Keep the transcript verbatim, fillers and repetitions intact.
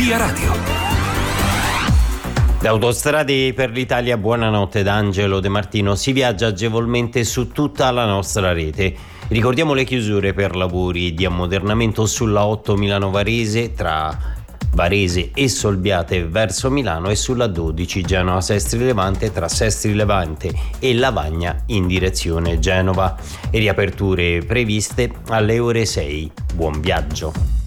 Via Radio. Da Autostrade per l'Italia, buonanotte da Angelo De Martino. Si viaggia agevolmente su tutta la nostra rete. Ricordiamo le chiusure per lavori di ammodernamento sulla otto Milano-Varese tra Varese e Solbiate verso Milano e sulla dodici Genova-Sestri Levante tra Sestri Levante e Lavagna in direzione Genova. E riaperture previste alle ore sei. Buon viaggio.